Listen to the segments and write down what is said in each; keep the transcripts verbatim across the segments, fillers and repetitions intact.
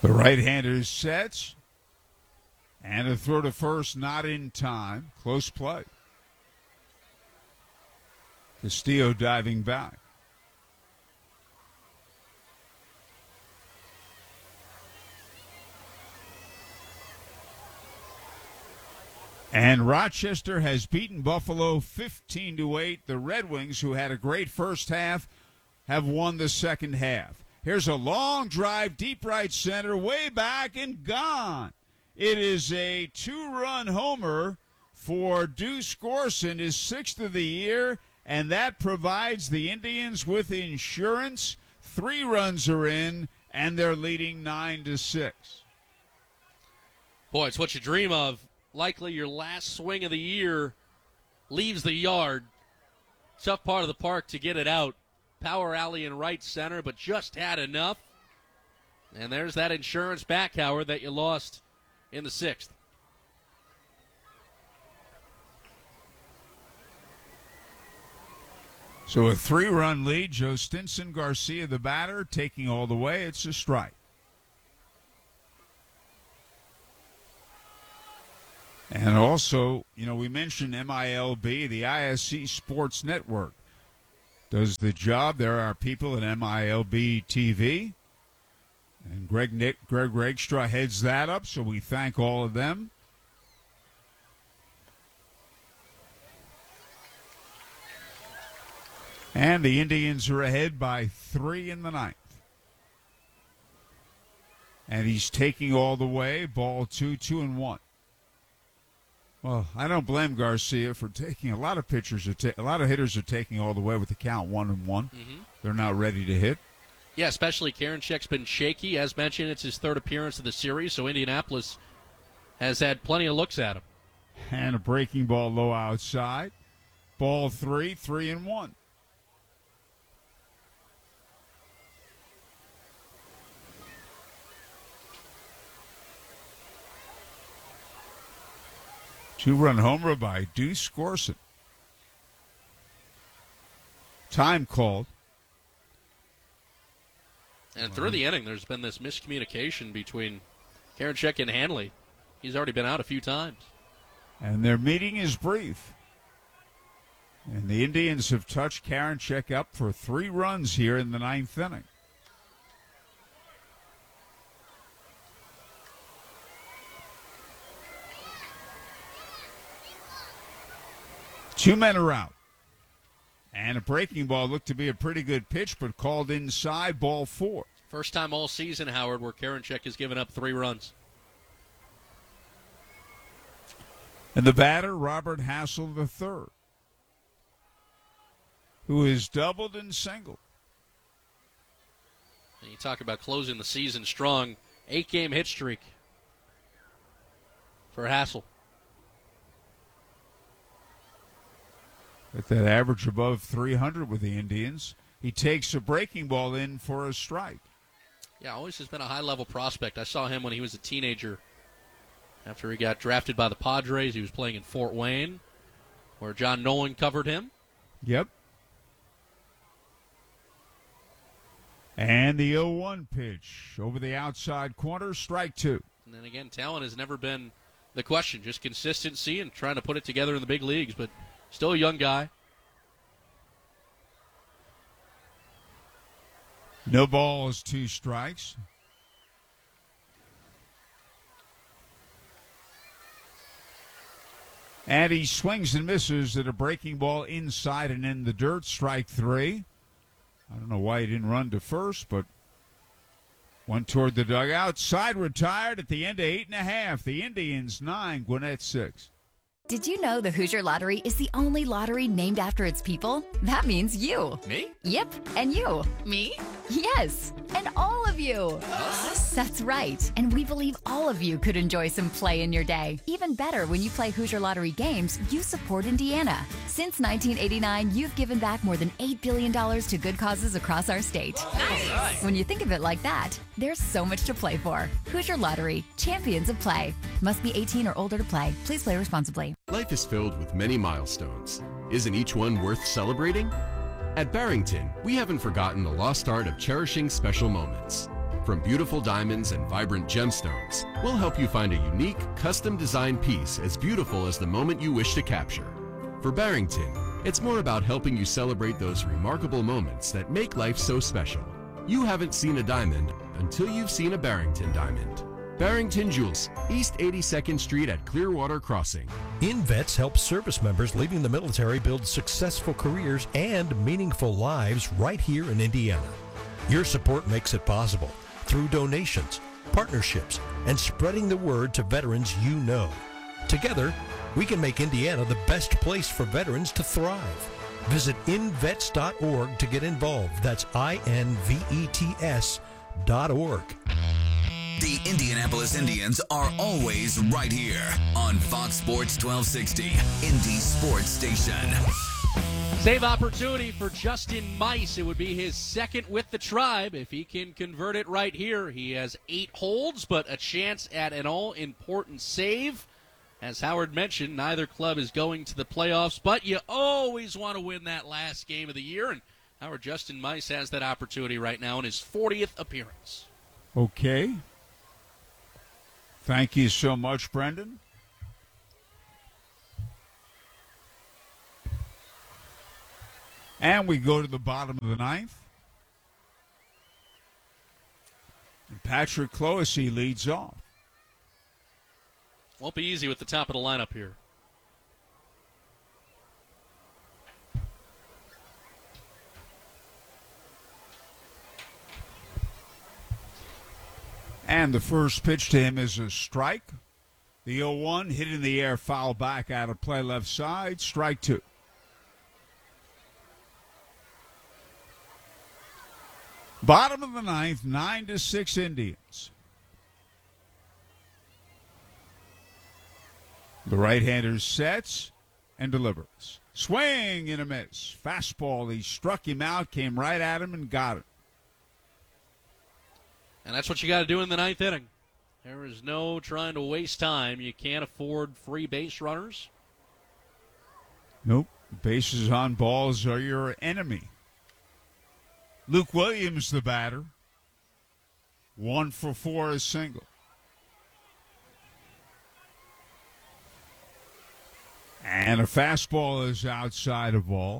The right-hander sets. And a throw to first, not in time. Close play. Castillo diving back. And Rochester has beaten Buffalo fifteen to eight. The Red Wings, who had a great first half, have won the second half. Here's a long drive, deep right center, way back and gone. It is a two-run homer for Deuce Gorson, his sixth of the year, and that provides the Indians with insurance. Three runs are in, and they're leading nine to six. Boy, it's what you dream of. Likely your last swing of the year leaves the yard. Tough part of the park to get it out. Power alley in right center, but just had enough. And there's that insurance back, Howard, that you lost in the sixth. So a three-run lead. Joe Stinson Garcia, the batter, taking all the way. It's a strike. And also, you know, we mentioned M I L B, the I S C Sports Network does the job. There are people at M I L B T V, and Greg Nick, Greg Ragstra heads that up, so we thank all of them. And the Indians are ahead by three in the ninth. And he's taking all the way, ball two, two and one. Well, I don't blame Garcia for taking a lot of pitchers. Are ta- a lot of hitters are taking all the way with the count one and one. Mm-hmm. They're not ready to hit. Yeah, especially Karinchak's been shaky. As mentioned, it's his third appearance of the series, so Indianapolis has had plenty of looks at him. And a breaking ball low outside. Ball three, three and one. Two-run homer by Deuce Gorson. Time called. And through the inning, there's been this miscommunication between Karinchak and Hanley. He's already been out a few times. And their meeting is brief. And the Indians have touched Karinchak up for three runs here in the ninth inning. Two men are out. And a breaking ball looked to be a pretty good pitch, but called inside, ball four. First time all season, Howard, where Karinchak has given up three runs. And the batter, Robert Hassel the third, who is doubled and singled. And you talk about closing the season strong. Eight-game hit streak for Hassel. At that average above three hundred with the Indians. He takes a breaking ball in for a strike. Yeah, always has been a high-level prospect. I saw him when he was a teenager. After he got drafted by the Padres, he was playing in Fort Wayne, where John Nolan covered him. Yep. And the oh one pitch over the outside corner, strike two. And then again, talent has never been the question, just consistency and trying to put it together in the big leagues, but still a young guy. No balls, two strikes. And he swings and misses at a breaking ball inside and in the dirt, strike three. I don't know why he didn't run to first, but went toward the dugout. Side retired at the end of eight and a half. The Indians nine, Gwinnett six. Did you know the Hoosier Lottery is the only lottery named after its people? That means you. Me? Yep, and you. Me? Yes, and all of you. Us? That's right, and we believe all of you could enjoy some play in your day. Even better, when you play Hoosier Lottery games, you support Indiana. Since nineteen eighty-nine, you've given back more than eight billion dollars to good causes across our state. Nice. When you think of it like that, there's so much to play for. Hoosier Lottery, champions of play. Must be eighteen or older to play. Please play responsibly. Life is filled with many milestones. Isn't each one worth celebrating? At Barrington, we haven't forgotten the lost art of cherishing special moments. From beautiful diamonds and vibrant gemstones, we'll help you find a unique, custom-designed piece as beautiful as the moment you wish to capture. For Barrington, it's more about helping you celebrate those remarkable moments that make life so special. You haven't seen a diamond until you've seen a Barrington diamond. Barrington Jewels, East eighty-second Street at Clearwater Crossing. InVets helps service members leaving the military build successful careers and meaningful lives right here in Indiana. Your support makes it possible through donations, partnerships, and spreading the word to veterans you know. Together, we can make Indiana the best place for veterans to thrive. Visit invets dot org to get involved. That's I N V E T S dot org. The Indianapolis Indians are always right here on Fox Sports twelve sixty, Indy Sports Station. Save opportunity for Justin Mice. It would be his second with the Tribe. If he can convert it right here, he has eight holds, but a chance at an all-important save. As Howard mentioned, neither club is going to the playoffs, but you always want to win that last game of the year, and Howard Justin Mice has that opportunity right now in his fortieth appearance. Okay. Thank you so much, Brendan. And we go to the bottom of the ninth. And Patrick Clohessy leads off. Won't be easy with the top of the lineup here. And the first pitch to him is a strike. The oh one hit in the air, foul back out of play left side, strike two. Bottom of the ninth, nine to six Indians. The right-hander sets and delivers. Swing and a miss. Fastball, he struck him out, came right at him and got it. And that's what you got to do in the ninth inning. There is no trying to waste time. You can't afford free base runners. Nope. Bases on balls are your enemy. Luke Williams, the batter. One for four, a single. And a fastball is outside of ball.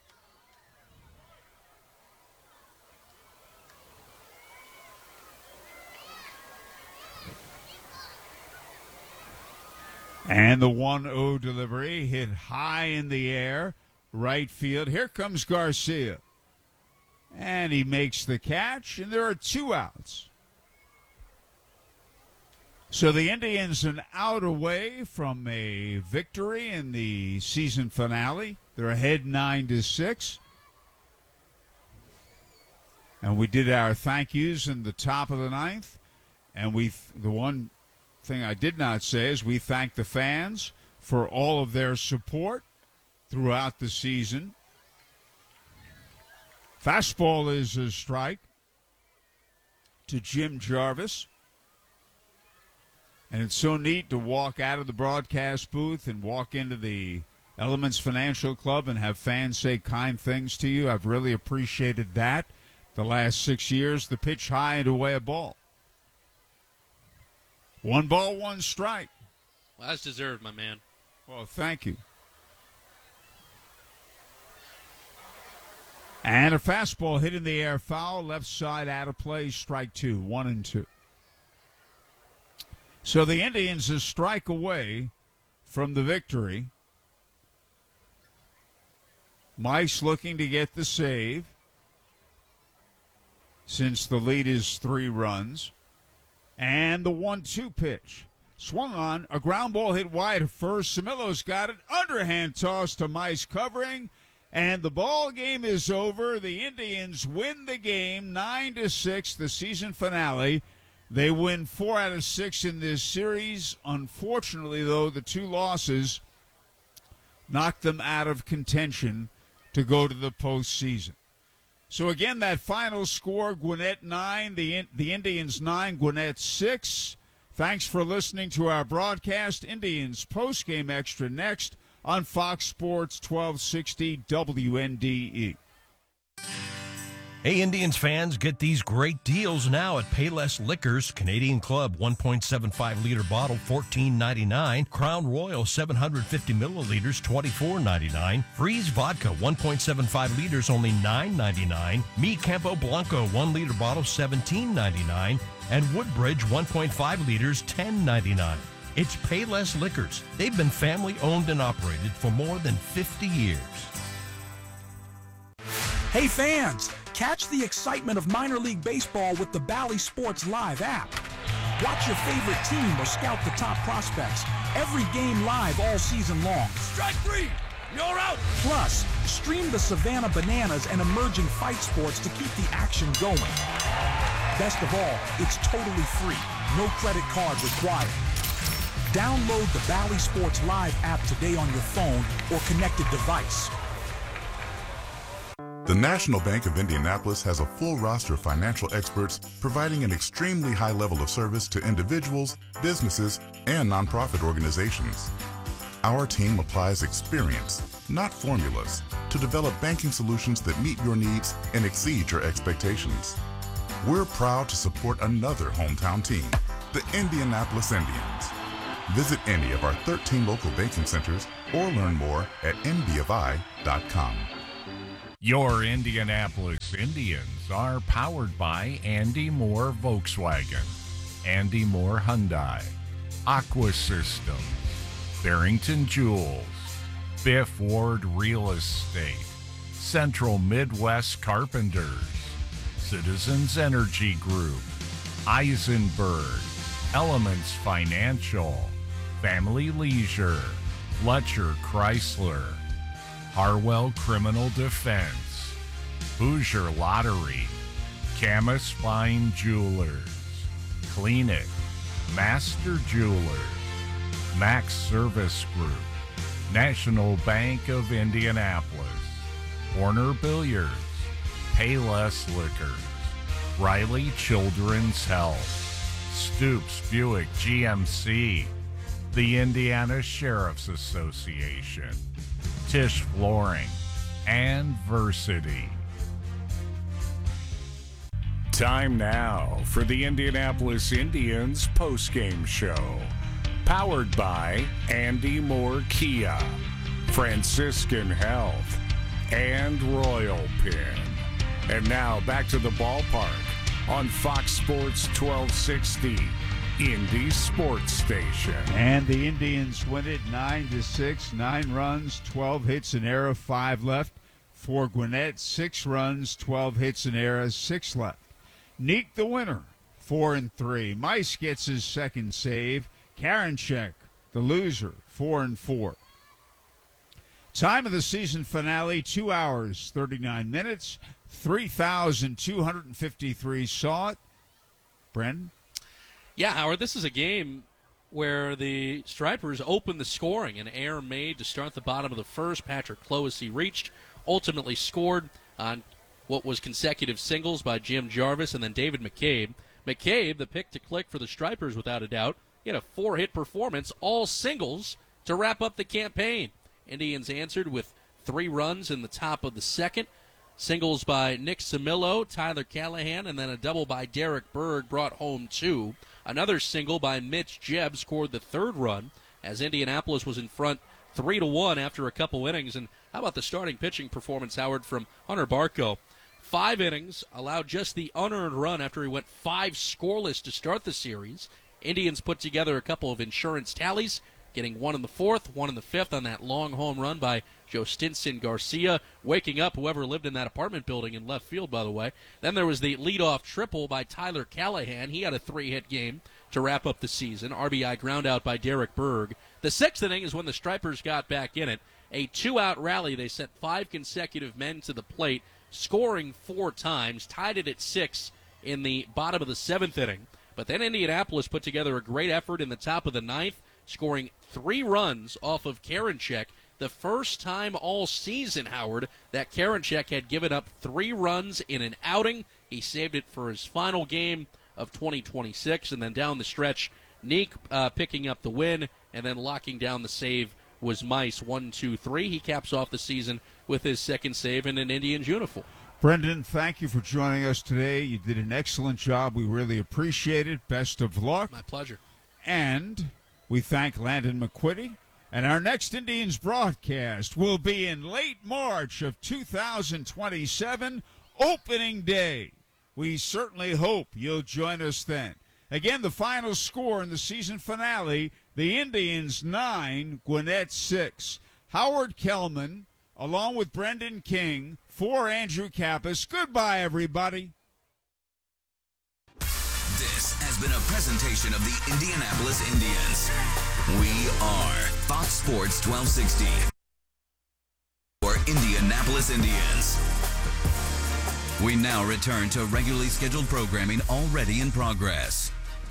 And the one oh delivery hit high in the air, right field. Here comes Garcia. And he makes the catch, and there are two outs. So the Indians an out away from a victory in the season finale. They're ahead nine to six. And we did our thank yous in the top of the ninth. And we the one thing I did not say is we thank the fans for all of their support throughout the season. Fastball is a strike to Jim Jarvis. And it's so neat to walk out of the broadcast booth and walk into the Elements Financial Club and have fans say kind things to you. I've really appreciated that the last six years. The pitch high and away a ball. One ball, one strike. Well, that's deserved, my man. Well, thank you. And a fastball hit in the air, foul, left side out of play, strike two, one and two. So the Indians a strike away from the victory. Mice looking to get the save since the lead is three runs. And the one two pitch. Swung on, a ground ball hit wide at first. Samillo's got it. Underhand toss to Mice covering. And the ball game is over. The Indians win the game nine to six, the season finale. They win four out of six in this series. Unfortunately, though, the two losses knocked them out of contention to go to the postseason. So, again, that final score, Gwinnett nine, the, the Indians nine, Gwinnett six. Thanks for listening to our broadcast. Indians postgame extra next on Fox Sports twelve sixty W N D E. Hey, Indians fans, get these great deals now at Payless Liquors. Canadian Club one point seven five liter bottle, fourteen ninety-nine. Crown Royal seven hundred fifty milliliters, twenty-four ninety-nine. Freeze Vodka one point seven five liters, only nine ninety-nine. Mi Campo Blanco one liter bottle, seventeen ninety-nine. And Woodbridge one point five liters, ten ninety-nine. It's Payless Liquors. They've been family owned and operated for more than fifty years. Hey fans, catch the excitement of minor league baseball with the Bally Sports Live app. Watch your favorite team or scout the top prospects. Every game live all season long. Strike three, you're out. Plus, stream the Savannah Bananas and emerging fight sports to keep the action going. Best of all, it's totally free. No credit card required. Download the Bally Sports Live app today on your phone or connected device. The National Bank of Indianapolis has a full roster of financial experts providing an extremely high level of service to individuals, businesses, and nonprofit organizations. Our team applies experience, not formulas, to develop banking solutions that meet your needs and exceed your expectations. We're proud to support another hometown team, the Indianapolis Indians. Visit any of our thirteen local banking centers or learn more at N B F I dot com. Your Indianapolis Indians are powered by Andy Moore Volkswagen, Andy Moore Hyundai, Aqua Systems, Barrington Jewels, Biff Ward Real Estate, Central Midwest Carpenters, Citizens Energy Group, Eisenberg, Elements Financial, Family Leisure, Fletcher Chrysler, Harwell Criminal Defense, Hoosier Lottery, Camus Fine Jewelers, Clean It, Master Jewelers, Max Service Group, National Bank of Indianapolis, Warner Billiards, Payless Liquors, Riley Children's Health, Stoops Buick G M C, the Indiana Sheriff's Association, Tisch Flooring, and Versity. Time now for the Indianapolis Indians postgame show. Powered by Andy Moore Kia, Franciscan Health, and Royal Pin. And now back to the ballpark on Fox Sports twelve sixty, Indy Sports Station. And the Indians win it nine to six, nine runs, twelve hits, an error, five left. For Gwinnett, six runs, twelve hits, an error, six left. Neek the winner, four and three. Mice gets his second save. Karinchak, the loser, four and four. Time of the season finale, two hours, thirty-nine minutes. three thousand two hundred fifty-three saw it. Brendan? Yeah, Howard, this is a game where the Stripers opened the scoring. An error made to start the bottom of the first. Patrick Clohessy reached, ultimately scored on what was consecutive singles by Jim Jarvis and then David McCabe. McCabe, the pick to click for the Stripers without a doubt. He had a four-hit performance, all singles, to wrap up the campaign. Indians answered with three runs in the top of the second. Singles by Nick Samillo, Tyler Callahan, and then a double by Derek Berg brought home two. Another single by Mitch Jebb scored the third run as Indianapolis was in front three to one after a couple innings. And how about the starting pitching performance, Howard, from Hunter Barco? Five innings, allowed just the unearned run after he went five scoreless to start the series. Indians put together a couple of insurance tallies, getting one in the fourth, one in the fifth on that long home run by Joe Stinson Garcia, waking up whoever lived in that apartment building in left field, by the way. Then there was the leadoff triple by Tyler Callahan. He had a three-hit game to wrap up the season. R B I ground out by Derek Berg. The sixth inning is when the Stripers got back in it. A two-out rally. They sent five consecutive men to the plate, scoring four times, tied it at six in the bottom of the seventh inning. But then Indianapolis put together a great effort in the top of the ninth, scoring three runs off of Karinchak. The first time all season, Howard, that Karinchak had given up three runs in an outing. He saved it for his final game of twenty twenty-six. And then down the stretch, Neek uh, picking up the win, and then locking down the save was Mice, one, two, three. He caps off the season with his second save in an Indians uniform. Brendan, thank you for joining us today. You did an excellent job. We really appreciate it. Best of luck. My pleasure. And we thank Landon McQuitty. And our next Indians broadcast will be in late March of two thousand twenty-seven, opening day. We certainly hope you'll join us then. Again, the final score in the season finale, the Indians nine, Gwinnett six. Howard Kellman, along with Brendan King, for Andrew Kappas. Goodbye, everybody. This has been a presentation of the Indianapolis Indians. We are Fox Sports twelve sixty for Indianapolis Indians. We now return to regularly scheduled programming already in progress.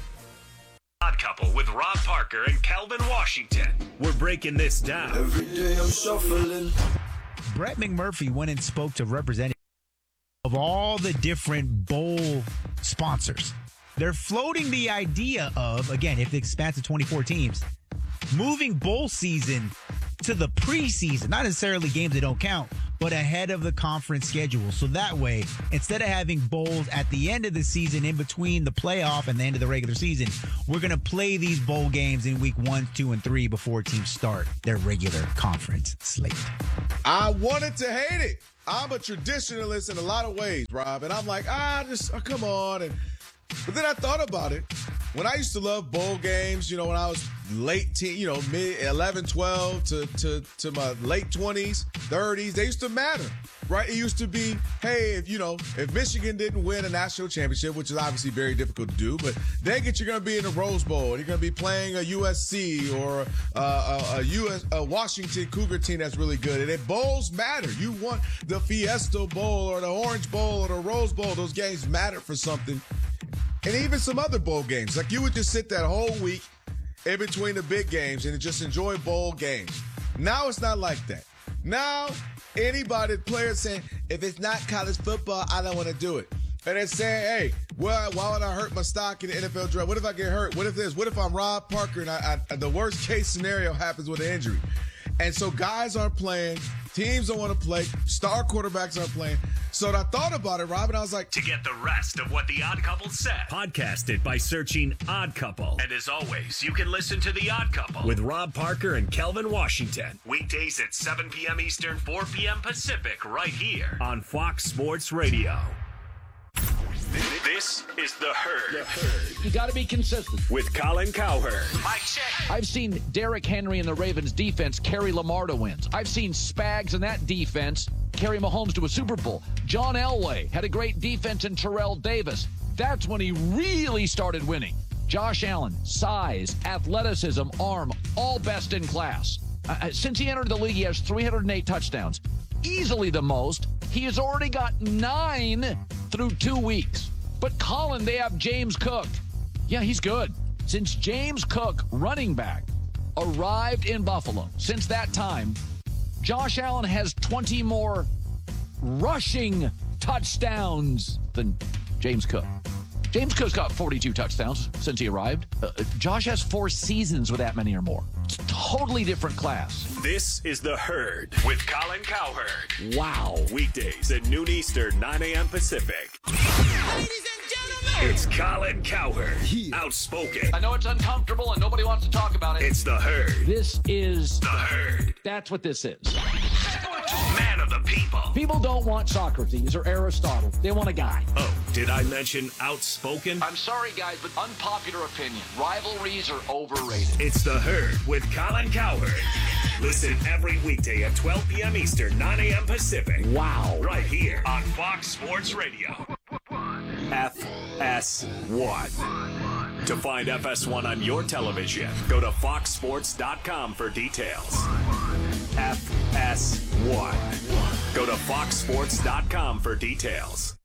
Odd Couple with Rob Parker and Calvin Washington. We're breaking this down. Every day I'm shuffling. Brett McMurphy went and spoke to representatives of all the different bowl sponsors. They're floating the idea of, again, if it expands to twenty-four teams, moving bowl season to the preseason, not necessarily games that don't count, but ahead of the conference schedule. So that way, instead of having bowls at the end of the season, in between the playoff and the end of the regular season, we're going to play these bowl games in week one, two, and three before teams start their regular conference slate. I wanted to hate it. I'm a traditionalist in a lot of ways, Rob. And I'm like, ah, just oh, come on. And But then I thought about it. When I used to love bowl games, you know, when I was late teen, you know, mid eleven, twelve to, to, to my late twenties, thirties, they used to matter, right? It used to be, hey, if, you know, if Michigan didn't win a national championship, which is obviously very difficult to do, but dang it, you're going to be in the Rose Bowl. You're going to be playing a U S C or uh, a, a, U S, a Washington Cougar team that's really good. And if bowls matter, you want the Fiesta Bowl or the Orange Bowl or the Rose Bowl. Those games matter for something. And even some other bowl games. Like you would just sit that whole week in between the big games and just enjoy bowl games. Now it's not like that. Now, anybody, players saying, if it's not college football, I don't want to do it. And they're saying, hey, well, why would I hurt my stock in the N F L draft? What if I get hurt? What if this? What if I'm Rob Parker and I, I, the worst case scenario happens with an injury? And so guys aren't playing. Teams don't want to play. Star quarterbacks aren't playing. So I thought about it, Rob, and I was like, to get the rest of what The Odd Couple said, podcast it by searching Odd Couple. And as always, you can listen to The Odd Couple with Rob Parker and Kelvin Washington. Weekdays at seven p.m. Eastern, four p.m. Pacific, right here on Fox Sports Radio. This is The Herd. The Herd. You got to be consistent. With Colin Cowherd. Mike check. I've seen Derrick Henry and the Ravens defense carry Lamar to wins. I've seen Spags and that defense carry Mahomes to a Super Bowl. John Elway had a great defense in Terrell Davis. That's when he really started winning. Josh Allen, size, athleticism, arm, all best in class. Uh, since he entered the league, he has three hundred eight touchdowns. Easily the most. He has already got nine through two weeks. But Colin, they have James Cook. Yeah, he's good. Since James Cook, running back, arrived in Buffalo, since that time, Josh Allen has twenty more rushing touchdowns than James Cook. James Cook's got forty-two touchdowns since he arrived. Uh, Josh has four seasons with that many or more. It's a totally different class. This is The Herd with Colin Cowherd. Wow. Weekdays at noon Eastern, nine a.m. Pacific. Ladies and gentlemen, it's Colin Cowherd. Outspoken. I know it's uncomfortable and nobody wants to talk about it. It's The Herd. This is The Herd. That's what this is. Man of the people. People don't want Socrates or Aristotle. They want a guy. Oh, did I mention outspoken? I'm sorry, guys, but unpopular opinion. Rivalries are overrated. It's The Herd with Colin Cowherd. Listen every weekday at twelve p.m. Eastern, nine a.m. Pacific. Wow. Right here on Fox Sports Radio. F S one. To find F S one on your television, go to fox sports dot com for details. F S one. Go to fox sports dot com for details.